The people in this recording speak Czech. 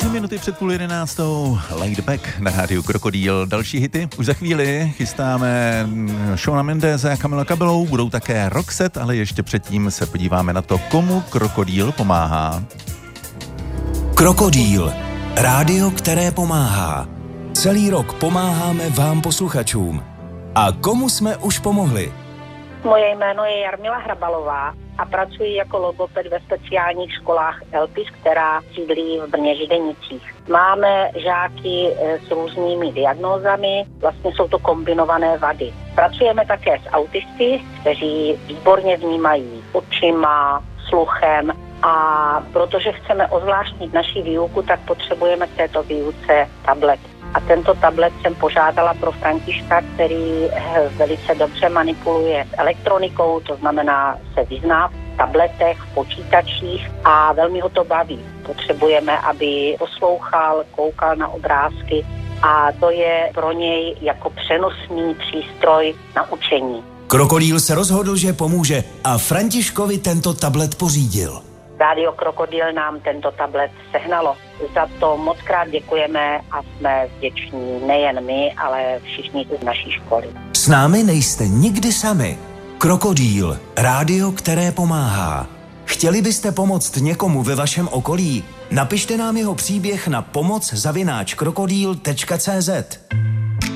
3 minuty před 10:30, Laid Back na rádiu Krokodýl. Další hity už za chvíli chystáme Shawna Mendese a Camila Cabellou, budou také Roxette, ale ještě předtím se podíváme na to, komu Krokodýl pomáhá. Krokodýl, rádio, které pomáhá. Celý rok pomáháme vám posluchačům. A komu jsme už pomohli? Moje jméno je Jarmila Hrabalová a pracuji jako logoped ve speciálních školách Elpis, která sídlí v Brně Židenicích. Máme žáky s různými diagnózami, vlastně jsou to kombinované vady. Pracujeme také s autisty, kteří výborně vnímají očima, sluchem, a protože chceme ozvláštnit naši výuku, tak potřebujeme k této výuce tablet. A tento tablet jsem požádala pro Františka, který velice dobře manipuluje s elektronikou, to znamená se vyzná v tabletech, v počítačích a velmi ho to baví. Potřebujeme, aby poslouchal, koukal na obrázky a to je pro něj jako přenosný přístroj na učení. Krokodýl se rozhodl, že pomůže a Františkovi tento tablet pořídil. Rádio Krokodýl nám tento tablet sehnalo. Za to moc krát děkujeme a jsme vděční nejen my, ale všichni z naší školy. S námi nejste nikdy sami. Krokodýl, rádio, které pomáhá. Chtěli byste pomoct někomu ve vašem okolí? Napište nám jeho příběh na pomoc@krokodýl.cz.